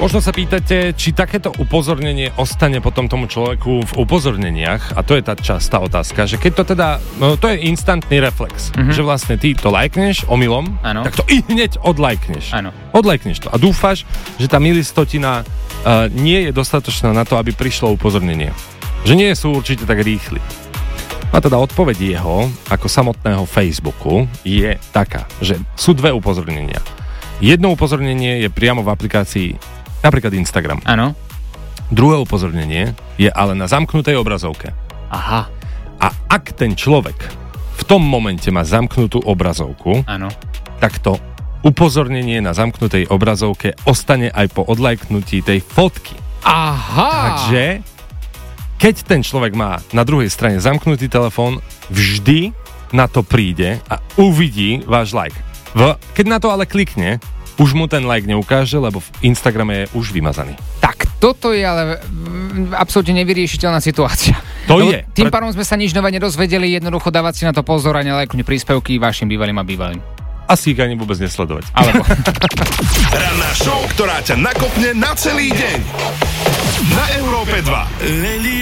Možno sa pýtate, či takéto upozornenie ostane potom tomu človeku v upozorneniach, a to je tá otázka, že keď to teda, no to je instantný reflex, že vlastne ty to lajkneš omylom, tak to i hneď odlajkneš. Odlajkneš to a dúfaš, že tá milistotina nie je dostatočná na to, aby prišlo upozornenie. Že nie sú určite tak rýchli. A teda odpoveď jeho, ako samotného Facebooku, je taká, že sú dve upozornenia. Jedno upozornenie je priamo v aplikácii napríklad Instagram. Áno. Druhé upozornenie je ale na zamknutej obrazovke. Aha. A ak ten človek v tom momente má zamknutú obrazovku, tak to upozornenie na zamknutej obrazovke ostane aj po odlajknutí tej fotky. Aha. Takže keď ten človek má na druhej strane zamknutý telefón, vždy na to príde a uvidí váš like. Keď na to ale klikne, už mu ten like neukáže, lebo v Instagrame je už vymazaný. Tak toto je ale absolútne nevyriešiteľná situácia. Tým pádom sme sa nič nové nedozvedeli, jednoducho dávať si na to pozor a nelajknúť príspevky vašim bývalým a bývalým. Asi ich ani vôbec nesledovať. Alebo. Ranná show, ktorá ťa nakopne na celý deň. Na Európe 2.